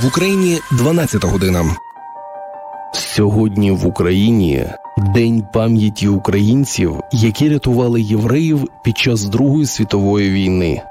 В Україні 12 година. Сьогодні в Україні День пам'яті українців, які рятували євреїв під час Другої світової війни.